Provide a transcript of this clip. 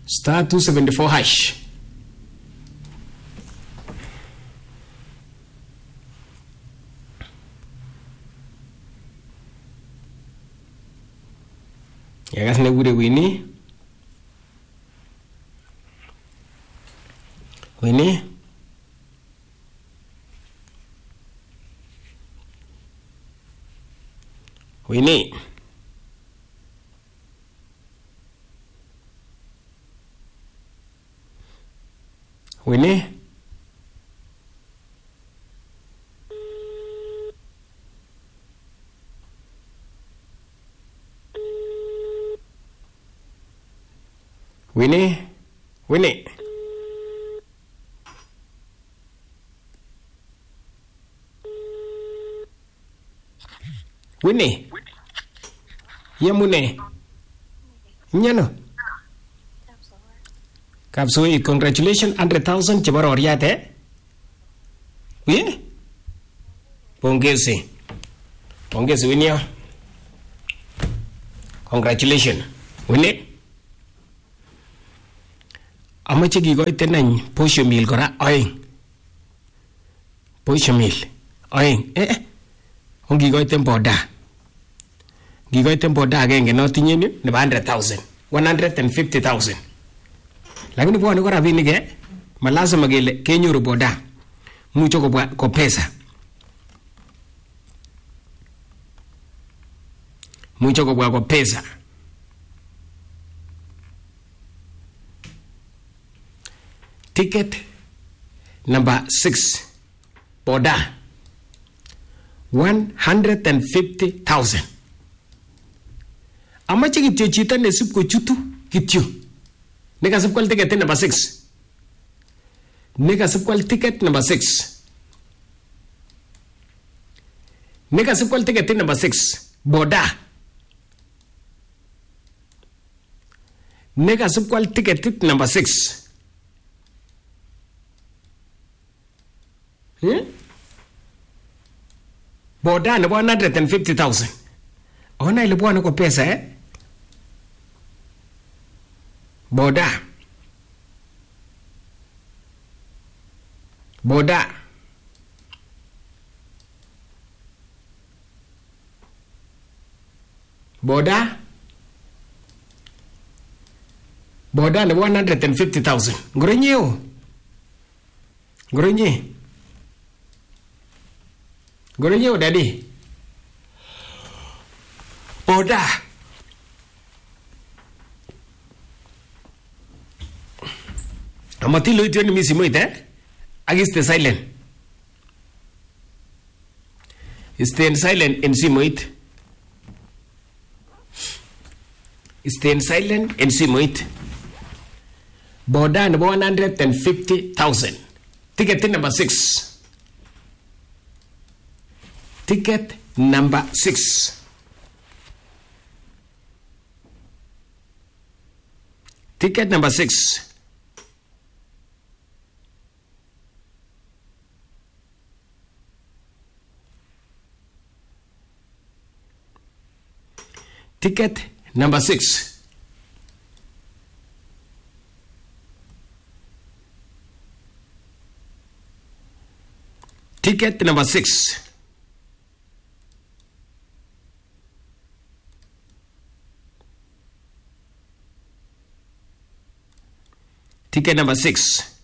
Star 274 hash. Yagas ne gure Winnie. Winnie. Winnie. Winnie. Winnie. Winnie. Winnie. Yamune. Nyano. Kapsui, congratulations 100,000 chebaro oriate. Oui? Pongezi. Pongezi Winnie. Congratulations. Winnie. Amache kikoite nany posho meal kora oeng. Posho meal oeng. Ongikoite boda. Kikoite boda agenge notinye ni nebo 100,000. 150,000. Lakini bwana ko rabinik malazima kele kenyoru boda. Mucho ko pesa. Mucho ko pesa. Ticket number 6 boda 150,000. Amache kityo chito nesip kochutu kityo. Nekasip kwal ticket number 6. Nekasip kwal ticket number 6. Nekasip kwal ticket number 6 boda. Nekasip kwal ticket number 6. Boda nebo 150,000. Ona ile bwana kwa pesa Boda. Boda. Boda. Boda nebo 150,000. Ngorenye. Ngorenye. Gorenyo daddy. Boda. Amatilo ito ni misi mo Agiste silent. Stay silent in simoit. Stay silent in simoit. Boda number 150,000. Ticket number 6. Ticket number 6. Ticket number 6. Ticket number 6. Ticket number 6. Ticket number 6.